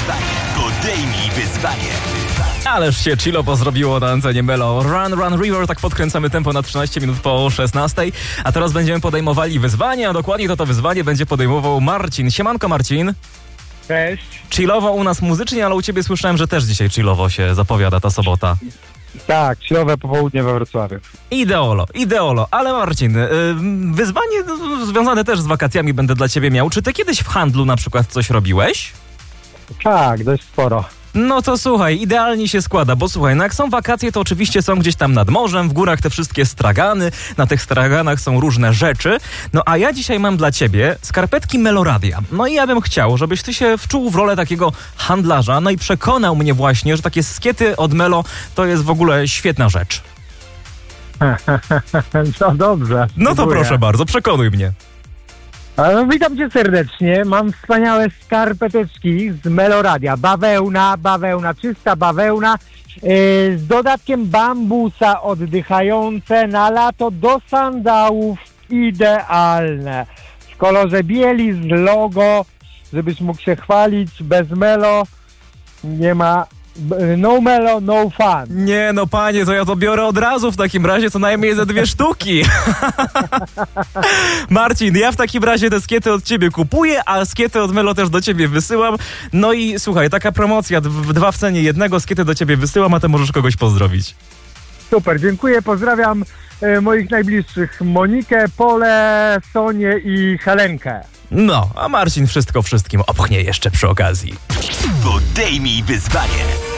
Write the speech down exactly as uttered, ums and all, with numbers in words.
wyzwanie. Podejmij wyzwanie. Ależ się chillowo zrobiło na antenie Melo. Run, Run River, tak podkręcamy tempo na trzynaście minut po szesnastej. A teraz będziemy podejmowali wyzwanie, a dokładnie to to wyzwanie będzie podejmował Marcin. Siemanko, Marcin. Cześć. Chillowo u nas muzycznie, ale u ciebie słyszałem, że też dzisiaj chillowo się zapowiada ta sobota. Tak, chillowe popołudnie we Wrocławiu. Ideolo, ideolo. Ale Marcin, yy, wyzwanie yy, związane też z wakacjami będę dla ciebie miał. Czy ty kiedyś w handlu na przykład coś robiłeś? Tak, dość sporo. No to słuchaj, idealnie się składa, bo słuchaj, no jak są wakacje, to oczywiście są gdzieś tam nad morzem, w górach te wszystkie stragany, na tych straganach są różne rzeczy, no a ja dzisiaj mam dla ciebie skarpetki Meloradia. No i ja bym chciał, żebyś ty się wczuł w rolę takiego handlarza, no i przekonał mnie właśnie, że takie skiety od Melo to jest w ogóle świetna rzecz. No dobrze. No to Dziękuję. proszę bardzo, przekonuj mnie. No, witam cię serdecznie. Mam wspaniałe skarpeteczki z Meloradia. Bawełna, bawełna, czysta bawełna yy, z dodatkiem bambusa, oddychające na lato do sandałów. Idealne. W kolorze bieli z logo, żebyś mógł się chwalić. Bez Melo nie ma... No Melo, no fun. Nie no panie, to ja to biorę od razu w takim razie co najmniej ze dwie sztuki. Marcin, ja w takim razie te skiety od ciebie kupuję, a skiety od Melo też do ciebie wysyłam. No i słuchaj, taka promocja, d- dwa w cenie jednego, skiety do ciebie wysyłam, a ty możesz kogoś pozdrowić. Super, dziękuję, pozdrawiam e, moich najbliższych, Monikę, Polę, Sonię i Helenkę. No, a Marcin wszystko wszystkim opchnie jeszcze przy okazji. Podejmij wyzwanie.